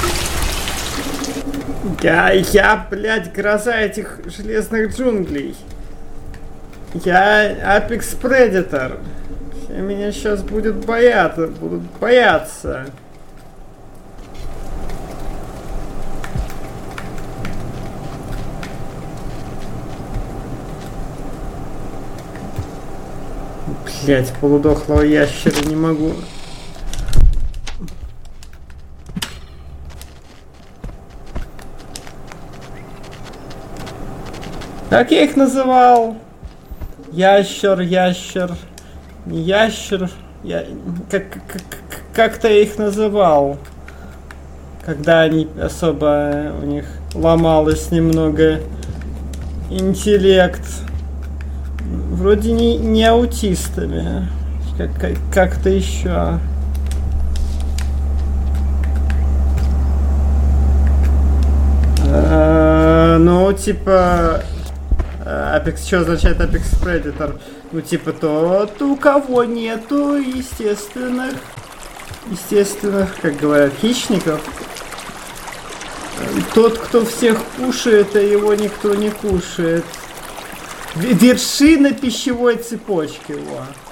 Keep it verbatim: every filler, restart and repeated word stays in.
Я, я, блядь, гроза этих железных джунглей. Я Apex Predator. Все меня сейчас будут бояться, будут бояться. Блять, полудохлого ящера не могу. Как я их называл? Ящер, ящер, не ящер. Я... Как, как, как-то я их называл. Когда они особо у них ломалось немного интеллект. Вроде не, не аутистами. Как, как, как-то еще. А, ну, типа... Apex, что означает Apex Predator? Ну, типа, тот, у кого нету естественных, естественных, как говорят, хищников. Тот, кто всех кушает, а его никто не кушает. Вершина пищевой цепочки, во.